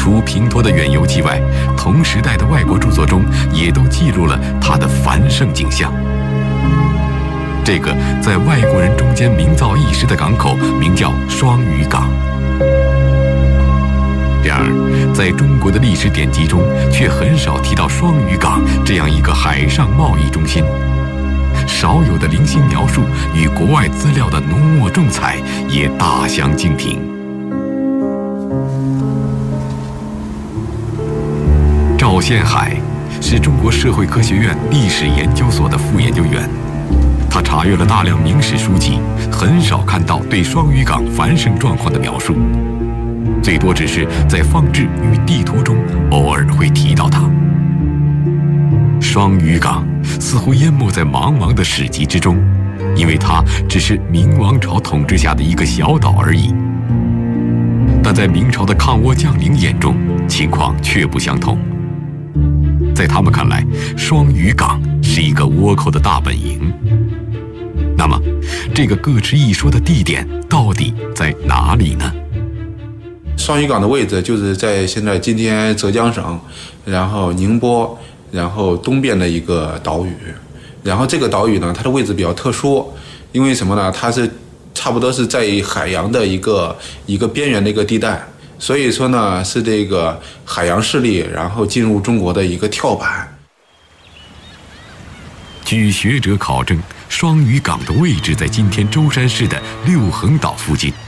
除平托的远游记外，同时代的外国著作中也都记录了它的繁盛景象。这个在外国人中间名噪一时的港口，名叫双屿港。然而，在中国的历史典籍中，却很少提到双屿港这样一个海上贸易中心。少有的零星描述与国外资料的浓墨重彩也大相径庭。赵宪海是中国社会科学院历史研究所的副研究员，他查阅了大量明史书籍，很少看到对双屿港繁盛状况的描述，最多只是在方志与地图中偶尔会提到它。双屿港似乎淹没在茫茫的史籍之中，因为它只是明王朝统治下的一个小岛而已。但在明朝的抗倭将领眼中，情况却不相同。在他们看来，双屿港是一个倭寇的大本营。那么，这个各执一说的地点到底在哪里呢？ 双屿港的位置就是在现在今天浙江省，然后宁波，然后东边的一个岛屿。然后这个岛屿呢，它的位置比较特殊，因为什么呢？它是差不多是在海洋的一个边缘的一个地带。所以说呢，是这个海洋势力然后进入中国的一个跳板。 据学者考证，双屿港的位置在今天舟山市的六横岛附近。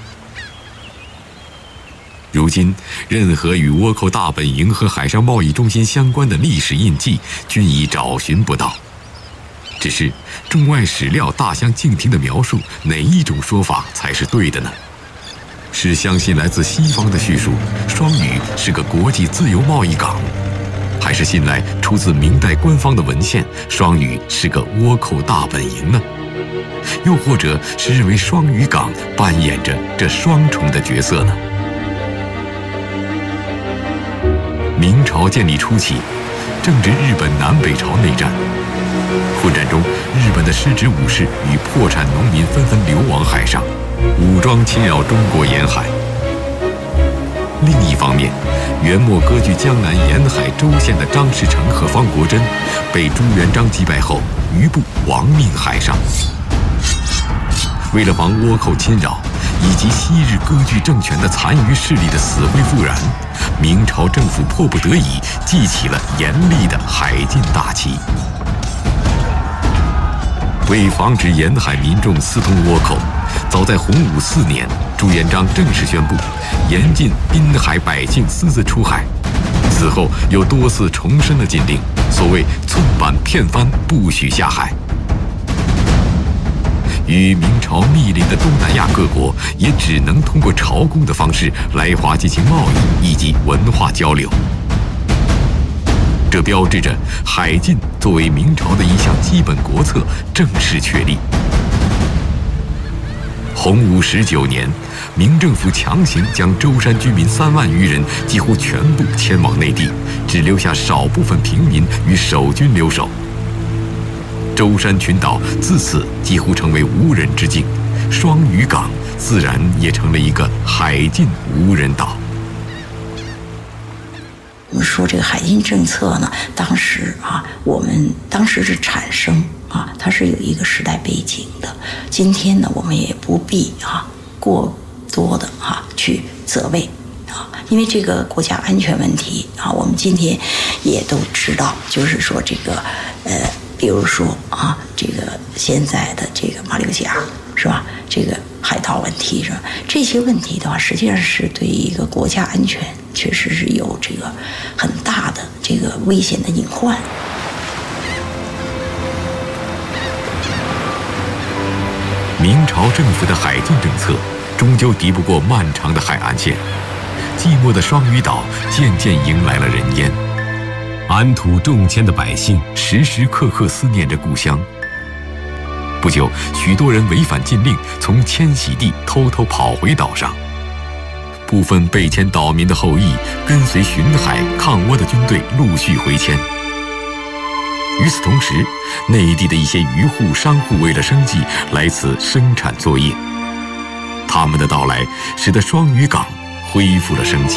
如今，任何与倭寇大本营和海上贸易中心相关的历史印记均已找寻不到。只是中外史料大相径庭的描述，哪一种说法才是对的呢？是相信来自西方的叙述，双屿是个国际自由贸易港，还是信赖出自明代官方的文献，双屿是个倭寇大本营呢？又或者是认为双屿港扮演着这双重的角色呢？明朝建立初期，正值日本南北朝内战，混战中，日本的失职武士与破产农民纷纷流亡海上，武装侵扰中国沿海。另一方面，元末割据江南沿海州县的张士诚和方国珍被朱元璋击败后，余部亡命海上。为了防倭寇侵扰以及昔日割据政权的残余势力的死灰复燃，明朝政府迫不得已记起了严厉的海禁大旗。为防止沿海民众私通倭寇，早在洪武4年，朱元璋正式宣布严禁滨海百姓私自出海。此后又多次重申了禁令，所谓寸板片帆，不许下海。与明朝密邻的东南亚各国也只能通过朝贡的方式来华进行贸易以及文化交流。这标志着海禁作为明朝的一项基本国策正式确立。洪武19年，明政府强行将舟山居民3万余人几乎全部迁往内地，只留下少部分平民与守军留守。舟山群岛自此几乎成为无人之境，双屿港自然也成了一个海禁无人岛。 我们说这个海禁政策呢，我们当时是产生它是有一个时代背景的。今天呢，我们也不必过多的去责备因为这个国家安全问题我们今天也都知道，就是说这个比如说这个现在的这个马六甲是吧？这个海盗问题是吧？这些问题的话，实际上是对一个国家安全确实是有这个很大的这个危险的隐患。 明朝政府的海禁政策终究敌不过漫长的海岸线，寂寞的双屿岛渐渐迎来了人烟。安土重迁的百姓时时刻刻思念着故乡。不久，许多人违反禁令，从迁徙地偷偷跑回岛上。部分被迁岛民的后裔跟随巡海抗倭的军队陆续回迁。与此同时，内地的一些渔户、商户为了生计来此生产作业。他们的到来使得双屿港恢复了生机。